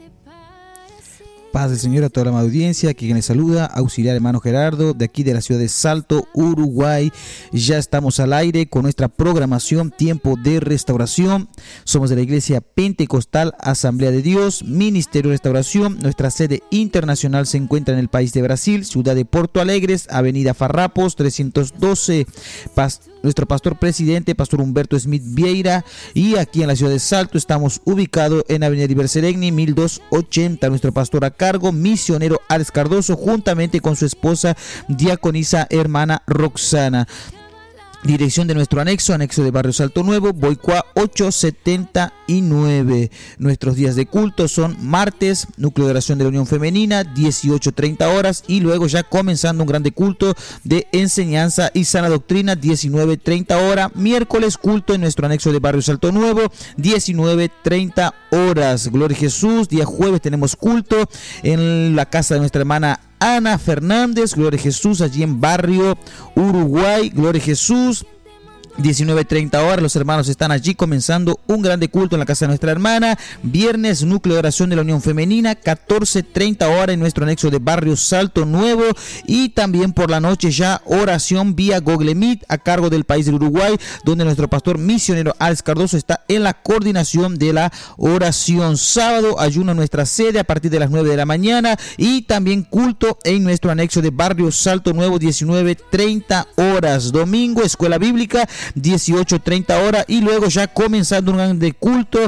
Paz del Señor a toda la audiencia, aquí quien les saluda, auxiliar hermano Gerardo, de aquí de la ciudad de Salto, Uruguay. Ya estamos al aire con nuestra programación Tiempo de Restauración. Somos de la Iglesia Pentecostal Asamblea de Dios, Ministerio de Restauración. Nuestra sede internacional se encuentra en el país de Brasil, ciudad de Porto Alegres, avenida Farrapos 312. Nuestro pastor presidente, pastor Humberto Smith Vieira, y aquí en la ciudad de Salto estamos ubicados en avenida Diverseregni 1280. Nuestro pastor a cargo, misionero Alex Cardoso, juntamente con su esposa diaconisa hermana Roxana. Dirección de nuestro anexo de Barrio Salto Nuevo, Boicua 879. Nuestros días de culto son martes, núcleo de oración de la Unión Femenina, 18:30 horas, y luego ya comenzando un grande culto de enseñanza y sana doctrina, 19:30 horas. Miércoles, culto en nuestro anexo de Barrio Salto Nuevo, 19:30 horas. Gloria a Jesús. Día jueves tenemos culto en la casa de nuestra hermana Ana Fernández, Gloria a Jesús, allí en Barrio Uruguay, Gloria a Jesús. 19:30 horas, los hermanos están allí comenzando un grande culto en la casa de nuestra hermana. Viernes, núcleo de oración de la Unión Femenina, 14:30 horas en nuestro anexo de Barrio Salto Nuevo, y también por la noche ya oración vía Google Meet a cargo del país del Uruguay, donde nuestro pastor misionero Alex Cardoso está en la coordinación de la oración. Sábado, ayuno en nuestra sede a partir de las 9 de la mañana, y también culto en nuestro anexo de Barrio Salto Nuevo, 19:30 horas. Domingo, escuela bíblica, 18:30 horas, y luego ya comenzando un grande culto,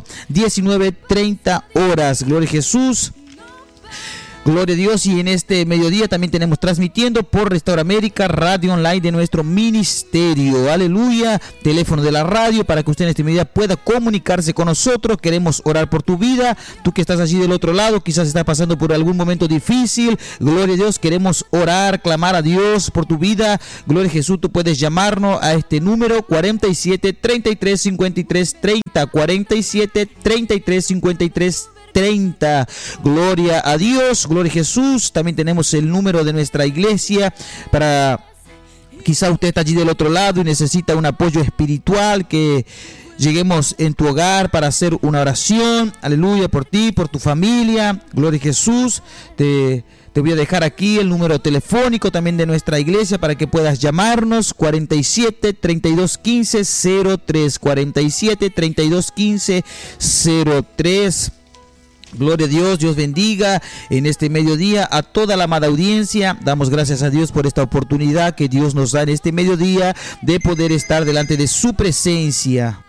19:30 horas. Gloria a Jesús. Gloria a Dios. Y en este mediodía también tenemos transmitiendo por Restaura América, radio online de nuestro ministerio. Aleluya. Teléfono de la radio para que usted en este mediodía pueda comunicarse con nosotros. Queremos orar por tu vida. Tú que estás allí del otro lado, quizás estás pasando por algún momento difícil. Gloria a Dios. Queremos orar, clamar a Dios por tu vida. Gloria a Jesús. Tú puedes llamarnos a este número 47 33 53 30. 47 33 53 30. Gloria a Dios, gloria a Jesús. También tenemos el número de nuestra iglesia para quizá usted está allí del otro lado y necesita un apoyo espiritual, que lleguemos en tu hogar para hacer una oración, aleluya, por ti, por tu familia. Gloria a Jesús. Te voy a dejar aquí el número telefónico también de nuestra iglesia para que puedas llamarnos, 47 32 15 03, 47 32 15 03. Gloria a Dios, Dios bendiga en este mediodía a toda la amada audiencia. Damos gracias a Dios por esta oportunidad que Dios nos da en este mediodía de poder estar delante de su presencia.